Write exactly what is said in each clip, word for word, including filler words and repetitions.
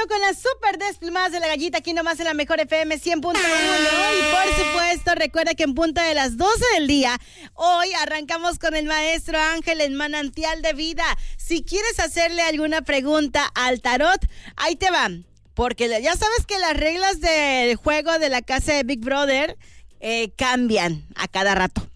con las super desplumadas de la gallita, aquí nomás en la mejor F M cien punto uno. Y por supuesto, recuerda que en punta de las doce del día, hoy arrancamos con el maestro Ángel en Manantial de Vida. Si quieres hacerle alguna pregunta al tarot, ahí te van. Porque ya sabes que las reglas del juego de la casa de Big Brother eh, cambian a cada rato.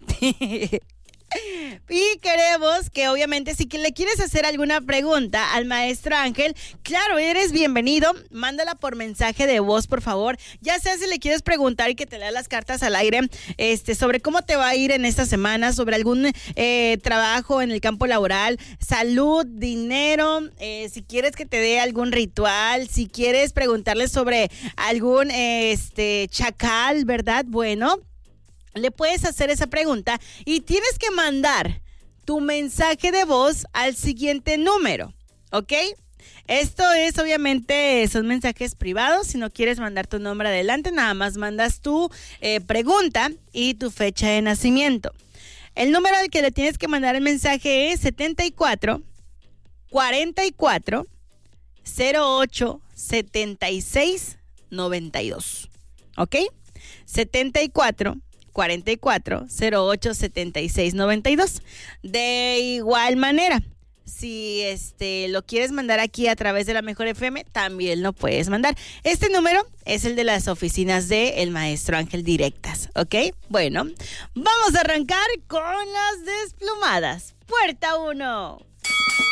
Y queremos que obviamente si le quieres hacer alguna pregunta al maestro Ángel, claro, eres bienvenido, mándala por mensaje de voz, por favor. Ya sea si le quieres preguntar y que te lea las cartas al aire, este, sobre cómo te va a ir en esta semana, sobre algún eh, trabajo en el campo laboral, salud, dinero, eh, si quieres que te dé algún ritual, si quieres preguntarle sobre algún este chacal, ¿verdad? Bueno, le puedes hacer esa pregunta y tienes que mandar tu mensaje de voz al siguiente número, ¿ok? Esto es obviamente, son mensajes privados. Si no quieres mandar tu nombre adelante, nada más mandas tu eh, pregunta y tu fecha de nacimiento. El número al que le tienes que mandar el mensaje es setenta y cuatro, cuarenta y cuatro, cero ocho, setenta y seis, noventa y dos, ¿ok? setenta y cuatro, cuarenta y cuatro, cero ocho, setenta y seis, noventa y dos. De igual manera, si este lo quieres mandar aquí a través de la Mejor F M, también lo puedes mandar. Este número es el de las oficinas de el maestro Ángel directas, ¿ok? Bueno, vamos a arrancar con las desplumadas. Puerta uno.